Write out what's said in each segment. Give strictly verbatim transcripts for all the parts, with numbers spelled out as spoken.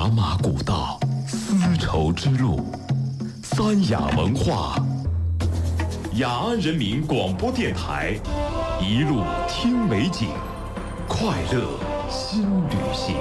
茶马古道，丝绸之路，三雅文化。雅安人民广播电台，一路听美景，快乐新旅行。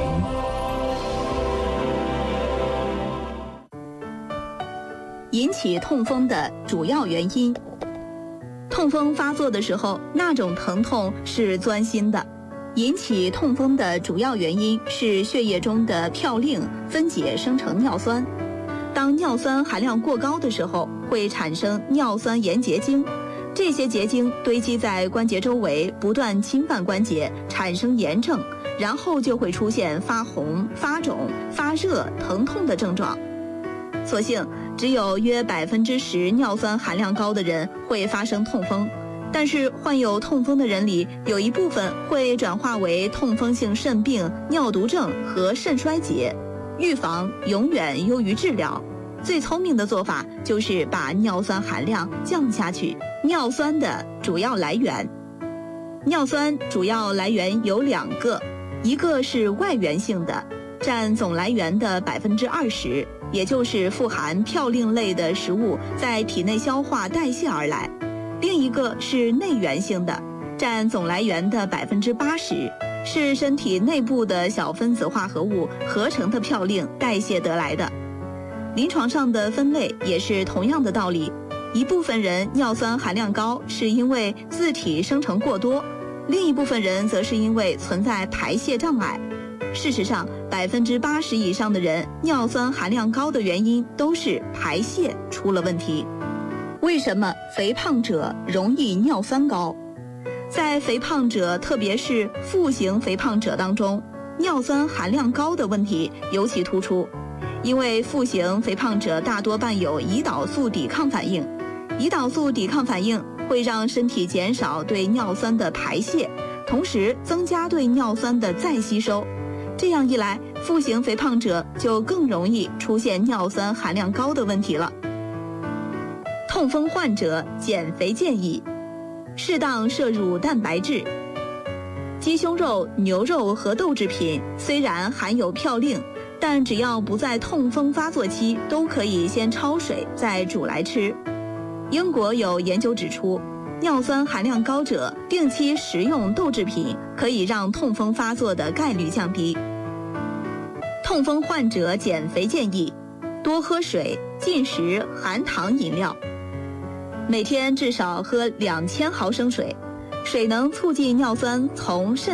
引起痛风的主要原因。痛风发作的时候，那种疼痛是钻心的。引起痛风的主要原因是血液中的嘌呤分解生成尿酸。当尿酸含量过高的时候，会产生尿酸盐结晶，这些结晶堆积在关节周围，不断侵犯关节，产生炎症，然后就会出现发红、发肿、发热、疼痛的症状。所幸只有约百分之十尿酸含量高的人会发生痛风，但是患有痛风的人里，有一部分会转化为痛风性肾病、尿毒症和肾衰竭。预防永远优于治疗，最聪明的做法就是把尿酸含量降下去。尿酸的主要来源，尿酸主要来源有两个，一个是外源性的，占总来源的百分之二十，也就是富含嘌呤类的食物在体内消化代谢而来；另一个是内源性的，占总来源的百分之八十，是身体内部的小分子化合物合成的嘌呤代谢得来的。临床上的分类也是同样的道理，一部分人尿酸含量高是因为自体生成过多，另一部分人则是因为存在排泄障碍。事实上，百分之八十以上的人尿酸含量高的原因都是排泄出了问题。为什么肥胖者容易尿酸高？在肥胖者，特别是腹型肥胖者当中，尿酸含量高的问题尤其突出。因为腹型肥胖者大多伴有胰岛素抵抗反应，胰岛素抵抗反应会让身体减少对尿酸的排泄，同时增加对尿酸的再吸收。这样一来，腹型肥胖者就更容易出现尿酸含量高的问题了。痛风患者减肥建议：适当摄入蛋白质。鸡胸肉、牛肉和豆制品虽然含有嘌呤，但只要不在痛风发作期，都可以先焯水再煮来吃。英国有研究指出，尿酸含量高者定期食用豆制品可以让痛风发作的概率降低。痛风患者减肥建议：多喝水，禁食含糖饮料，每天至少喝两千毫升水。水能促进尿酸从肾